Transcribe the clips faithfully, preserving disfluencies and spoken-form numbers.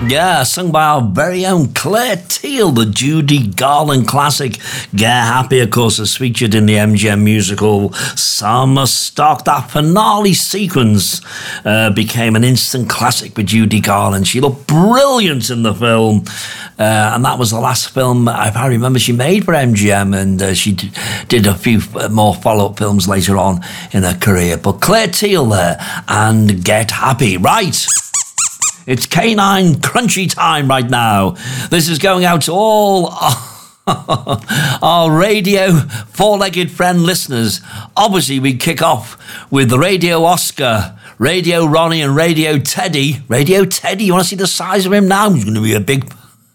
Yeah, sung by our very own Claire Teal, the Judy Garland classic. Get Happy, of course, is featured in the M G M musical Summer Stock. That finale sequence uh, became an instant classic for Judy Garland. She looked brilliant in the film. Uh, and that was the last film I remember she made for M G M, and uh, she d- did a few more follow-up films later on in her career. But Claire Teal there, and Get Happy. Right. It's Canine Crunchy time right now. This is going out to all our radio four-legged friend listeners. Obviously, we kick off with the Radio Oscar, Radio Ronnie and Radio Teddy. Radio Teddy, you want to see the size of him now? He's going to be a big...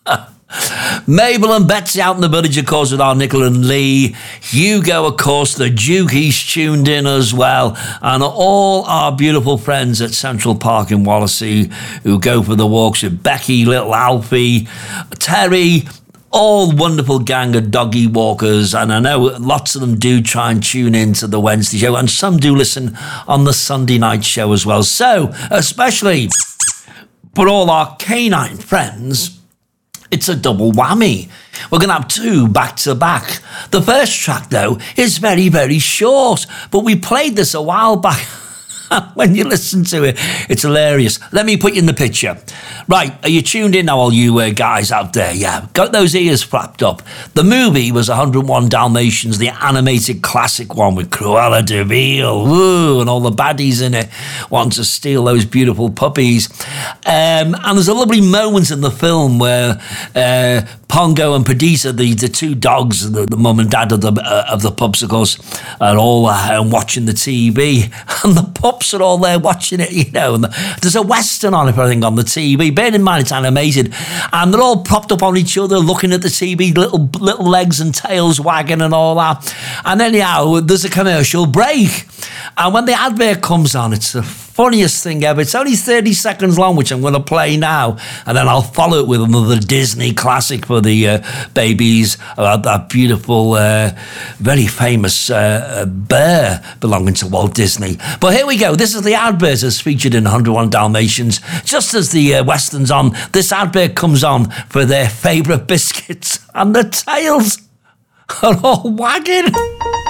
Mabel and Betsy out in the village, of course, with our Nicola and Lee. Hugo, of course, the Duke, he's tuned in as well. And all our beautiful friends at Central Park in Wallasey who go for the walks with Becky, little Alfie, Terry, all wonderful gang of doggy walkers. And I know lots of them do try and tune in to the Wednesday show, and some do listen on the Sunday night show as well. So, especially for all our canine friends, it's a double whammy. We're going to have two back-to-back. The first track, though, is very, very short, but we played this a while back. When you listen to it, it's hilarious. Let me put you in the picture. Right, are you tuned in now, all you uh, guys out there? Yeah, got those ears flapped up. The movie was one oh one Dalmatians, the animated classic one with Cruella de Vil, woo, and all the baddies in it want to steal those beautiful puppies. Um, and there's a lovely moment in the film where uh, Pongo and Perdita, the, the two dogs, the, the mum and dad of the uh, of the pups, of course, are all at home watching the T V, and the pups are all there watching it, you know. And the, there's a western on, if I think, on the T V. Bear in mind, it's animated, and they're all propped up on each other, looking at the T V, little little legs and tails wagging and all that. And anyhow, there's a commercial break, and when the advert comes on, it's the funniest thing ever. It's only thirty seconds long, which I'm going to play now, and then I'll follow it with another Disney classic for the uh, babies about that beautiful, uh, very famous uh, bear belonging to Walt Disney. But here we go. This is the advert as featured in one oh one Dalmatians. Just as the uh, western's on, this advert comes on for their favourite biscuits, and the tails are all wagging.